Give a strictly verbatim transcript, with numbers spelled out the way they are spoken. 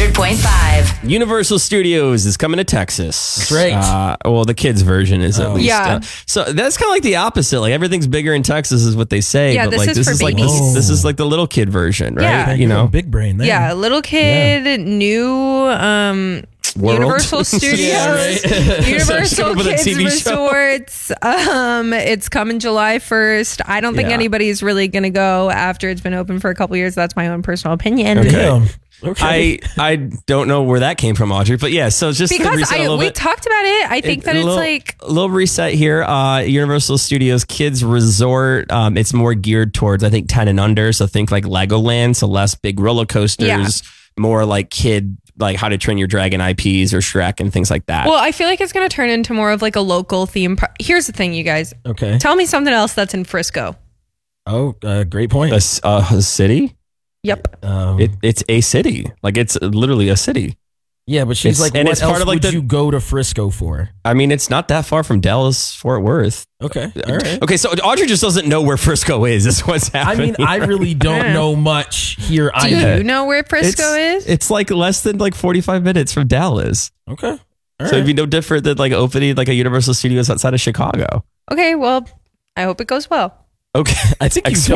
hundred point five. Universal Studios is coming to Texas. That's right. Uh, well, the kids' version is at Oh. least. Yeah. Uh, so that's kind of like the opposite. Like everything's bigger in Texas is what they say. Yeah, but this like is this for is like babies. this, this is like the little kid version, right? Yeah. You know, big brain there. Yeah, little kid, new um, World. Universal Studios, Yeah, right. Universal Come up with a Kids T V show. Resorts. Um, it's coming July first. I don't think Yeah. anybody's really going to go after it's been open for a couple years. That's my own personal opinion. Okay. Damn. Okay. I I don't know where that came from, Audrey, but yeah. So it's just to Because reset a I little we bit. talked about it. I think It- that a it's little, like a little reset here. Uh, Universal Studios Kids Resort. Um, it's more geared towards I think ten and under. So think like Legoland. So less big roller coasters. Yeah. More like kid, like How to Train Your Dragon I Ps or Shrek and things like that. well, I feel like it's going to turn into more of like a local theme park. Here's the thing, you guys. Okay. Tell me something else that's in Frisco. Oh, uh, great point. a, s- uh, a city. Yep. Um, It, it's a city. Like it's literally a city. yeah, but she's it's- like, and what it's else part of, like, would the- you go to Frisco for? I mean, it's not that far from Dallas, Fort Worth. Okay. All right. Okay, so Audrey just doesn't know where Frisco is. Is what's I happening. mean, I really don't know much here Do either. you know where Frisco it's, is? It's like less than like forty-five minutes from Dallas. Okay. All So right. it'd be no different than like opening like a Universal Studios outside of Chicago. Okay, well, I hope it goes well. Okay. I think you Excellent.